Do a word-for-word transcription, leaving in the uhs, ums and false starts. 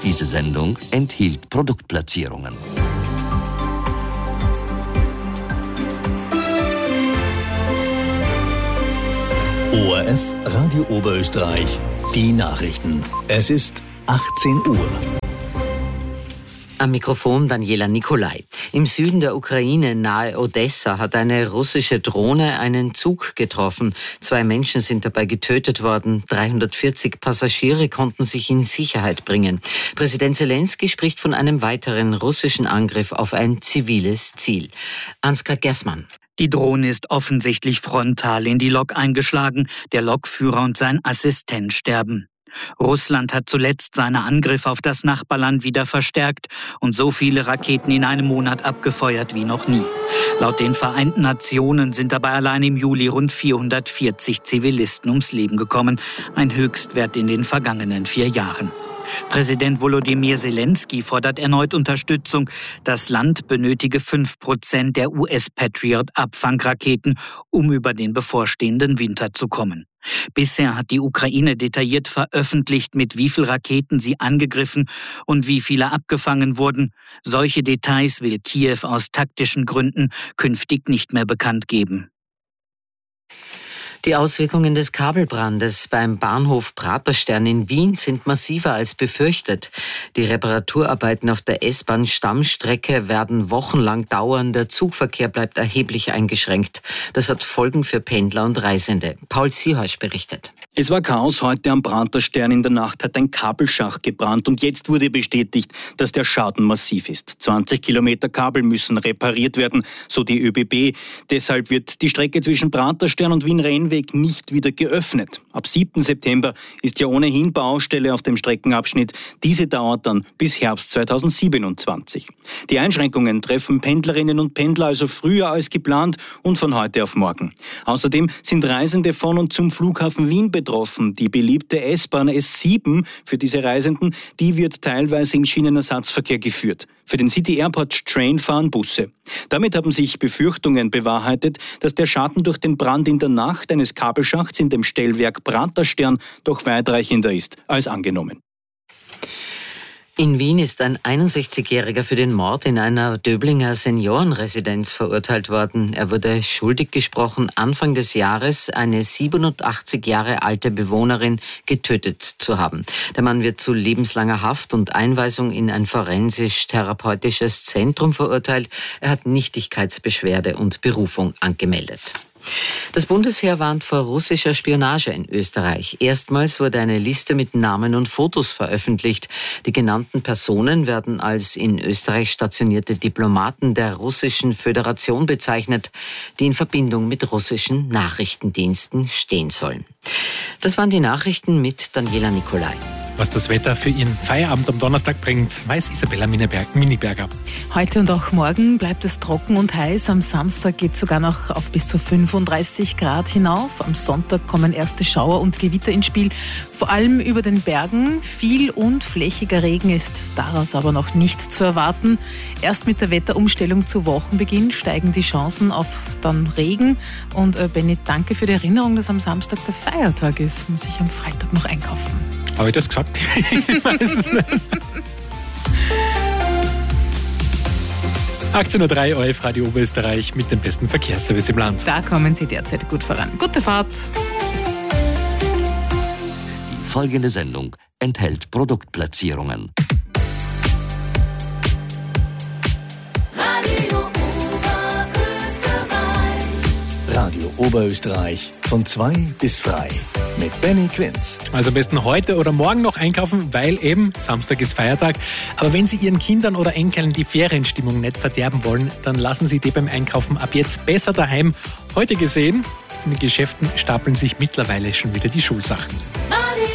Diese Sendung enthielt Produktplatzierungen. O R F Radio Oberösterreich, die Nachrichten. Es ist achtzehn Uhr. Am Mikrofon Daniela Nicolai. Im Süden der Ukraine, nahe Odessa, hat eine russische Drohne einen Zug getroffen. Zwei Menschen sind dabei getötet worden. dreihundertvierzig Passagiere konnten sich in Sicherheit bringen. Präsident Zelensky spricht von einem weiteren russischen Angriff auf ein ziviles Ziel. Ansgar Gersmann. Die Drohne ist offensichtlich frontal in die Lok eingeschlagen. Der Lokführer und sein Assistent sterben. Russland hat zuletzt seine Angriffe auf das Nachbarland wieder verstärkt und so viele Raketen in einem Monat abgefeuert wie noch nie. Laut den Vereinten Nationen sind dabei allein im Juli rund vierhundertvierzig Zivilisten ums Leben gekommen, ein Höchstwert in den vergangenen vier Jahren. Präsident Volodymyr Zelensky fordert erneut Unterstützung. Das Land benötige fünf Prozent der U S-Patriot-Abfangraketen, um über den bevorstehenden Winter zu kommen. Bisher hat die Ukraine detailliert veröffentlicht, mit wie vielen Raketen sie angegriffen und wie viele abgefangen wurden. Solche Details will Kiew aus taktischen Gründen künftig nicht mehr bekannt geben. Die Auswirkungen des Kabelbrandes beim Bahnhof Praterstern in Wien sind massiver als befürchtet. Die Reparaturarbeiten auf der S-Bahn-Stammstrecke werden wochenlang dauern. Der Zugverkehr bleibt erheblich eingeschränkt. Das hat Folgen für Pendler und Reisende. Paul Siehasch berichtet. Es war Chaos heute am Praterstern. In der Nacht hat ein Kabelschacht gebrannt und jetzt wurde bestätigt, dass der Schaden massiv ist. zwanzig Kilometer Kabel müssen repariert werden, so die ÖBB. Deshalb wird die Strecke zwischen Praterstern und Wien-Rennweg nicht wieder geöffnet. Ab siebten September ist ja ohnehin Baustelle auf dem Streckenabschnitt. Diese dauert dann bis Herbst zweitausendsiebenundzwanzig. Die Einschränkungen treffen Pendlerinnen und Pendler also früher als geplant und von heute auf morgen. Außerdem sind Reisende von und zum Flughafen Wien betroffen. Die beliebte S-Bahn S sieben für diese Reisenden, die wird teilweise im Schienenersatzverkehr geführt. Für den City Airport Train fahren Busse. Damit haben sich Befürchtungen bewahrheitet, dass der Schaden durch den Brand in der Nacht eines Kabelschachts in dem Stellwerk Praterstern doch weitreichender ist als angenommen. In Wien ist ein einundsechzigjähriger für den Mord in einer Döblinger Seniorenresidenz verurteilt worden. Er wurde schuldig gesprochen, Anfang des Jahres eine siebenundachtzig Jahre alte Bewohnerin getötet zu haben. Der Mann wird zu lebenslanger Haft und Einweisung in ein forensisch-therapeutisches Zentrum verurteilt. Er hat Nichtigkeitsbeschwerde und Berufung angemeldet. Das Bundesheer warnt vor russischer Spionage in Österreich. Erstmals wurde eine Liste mit Namen und Fotos veröffentlicht. Die genannten Personen werden als in Österreich stationierte Diplomaten der Russischen Föderation bezeichnet, die in Verbindung mit russischen Nachrichtendiensten stehen sollen. Das waren die Nachrichten mit Daniela Nicolai. Was das Wetter für Ihren Feierabend am Donnerstag bringt, weiß Isabella Miniberger. Heute und auch morgen bleibt es trocken und heiß. Am Samstag geht es sogar noch auf bis zu fünfunddreißig Grad hinauf. Am Sonntag kommen erste Schauer und Gewitter ins Spiel. Vor allem über den Bergen. Viel und flächiger Regen ist daraus aber noch nicht zu erwarten. Erst mit der Wetterumstellung zu Wochenbeginn steigen die Chancen auf dann Regen. Und äh, Benny, danke für die Erinnerung, dass am Samstag der Feiertag ist. Muss ich am Freitag noch einkaufen. Habe ich das gesagt? Ich weiß es nicht. achtzehn Uhr drei, O R F Radio Oberösterreich mit dem besten Verkehrsservice im Land. Da kommen Sie derzeit gut voran. Gute Fahrt. Die folgende Sendung enthält Produktplatzierungen. Radio Oberösterreich von zwei bis frei mit Benny Quinz. Also am besten heute oder morgen noch einkaufen, weil eben Samstag ist Feiertag. Aber wenn Sie Ihren Kindern oder Enkeln die Ferienstimmung nicht verderben wollen, dann lassen Sie die beim Einkaufen ab jetzt besser daheim. Heute gesehen, in den Geschäften stapeln sich mittlerweile schon wieder die Schulsachen.